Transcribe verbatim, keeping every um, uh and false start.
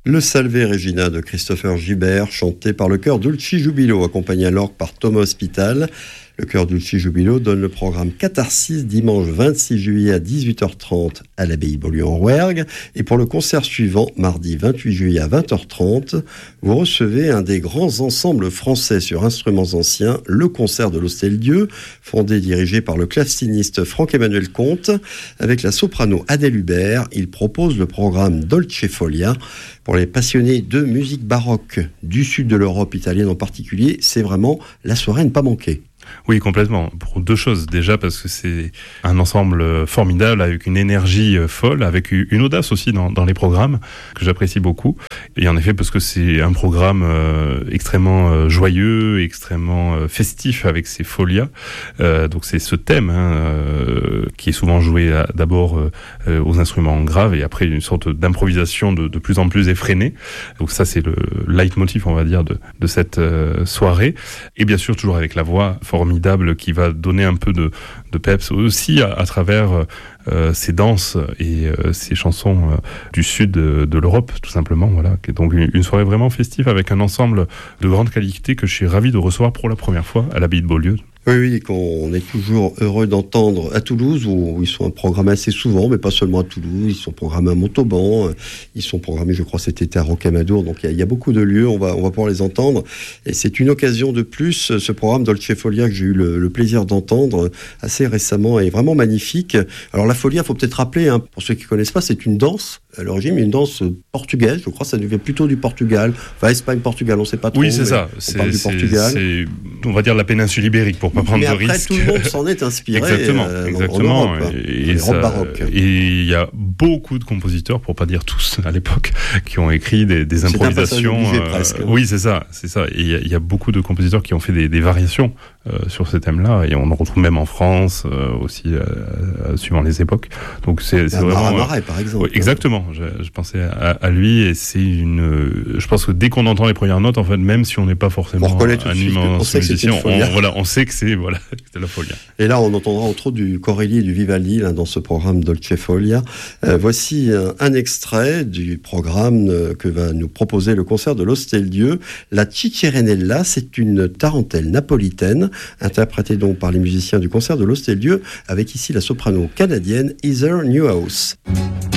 Le Salve Regina de Christopher Gibert, chanté par le chœur Dulci Jubilo, accompagné à l'orgue par Thomas Hospital. Le chœur Dulci Jubilo donne le programme Catharsis dimanche vingt-six juillet à dix-huit heures trente à l'abbaye Beaulieu-en-Rouergue. Et pour le concert suivant, mardi vingt-huit juillet à vingt heures trente, vous recevez un des grands ensembles français sur instruments anciens, le concert de l'Hostel-Dieu, fondé et dirigé par le claveciniste Franck-Emmanuel Comte. Avec la soprano Adèle Hubert, il propose le programme Dolce Folia. Pour les passionnés de musique baroque du sud de l'Europe, italienne en particulier, c'est vraiment la soirée à ne pas manquer. Oui, complètement. Pour deux choses. Déjà parce que c'est un ensemble formidable avec une énergie folle, avec une audace aussi dans, dans les programmes que j'apprécie beaucoup. Et en effet parce que c'est un programme euh, extrêmement euh, joyeux, extrêmement euh, festif avec ses folias. Euh, donc c'est ce thème hein, euh, qui est souvent joué à, d'abord euh, aux instruments graves et après une sorte d'improvisation de, de plus en plus effrénée. Donc ça c'est le leitmotiv on va dire de, de cette euh, soirée. Et bien sûr toujours avec la voix formidable qui va donner un peu de, de peps aussi à, à travers euh, ces danses et euh, ces chansons euh, du sud de, de l'Europe tout simplement. Voilà. Donc une, une soirée vraiment festive avec un ensemble de grande qualité que je suis ravi de recevoir pour la première fois à l'abbaye de Beaulieu. Oui, oui, qu'on est toujours heureux d'entendre à Toulouse, où ils sont programmés assez souvent, mais pas seulement à Toulouse, ils sont programmés à Montauban, ils sont programmés, je crois, cet été à Rocamadour, donc il y, y a beaucoup de lieux, on va, on va pouvoir les entendre, et c'est une occasion de plus, ce programme Dolce Folia que j'ai eu le, le plaisir d'entendre assez récemment, est vraiment magnifique. Alors la Folia, il faut peut-être rappeler, hein, pour ceux qui ne connaissent pas, c'est une danse, à l'origine, mais une danse portugaise, je crois, ça devait plutôt du Portugal, enfin Espagne, Portugal, on ne sait pas trop. Oui, c'est ça, on c'est, parle du c'est, Portugal. C'est, on va dire la péninsule ibérique, pour pas prendre mais de après, risque. Tout le monde s'en est inspiré. Exactement, euh, exactement. En Europe, et, et, ça, baroque. Et il y a beaucoup de compositeurs, pour pas dire tous à l'époque, qui ont écrit des, des improvisations. C'est un euh, presque. Oui, c'est ça, c'est ça. Et il y, y a beaucoup de compositeurs qui ont fait des, des variations euh, sur ce thème-là, et on en retrouve même en France euh, aussi, euh, suivant les époques. Donc c'est, c'est vraiment. Marais, par exemple. Oui, exactement. Je, je pensais à, à lui, et c'est une. Je pense que dès qu'on entend les premières notes, en fait, même si on n'est pas forcément un immense musicien, on, voilà, on sait que c'est voilà, c'est la Folia. Et là, on entendra entre autres du Corelli et du Vivaldi là, dans ce programme Dolce Folia. Euh, voici un, un extrait du programme euh, que va nous proposer le concert de l'Hostel-Dieu. La Cicierenella, c'est une tarentelle napolitaine, interprétée donc par les musiciens du concert de l'Hostel-Dieu, avec ici la soprano canadienne Heather Newhouse.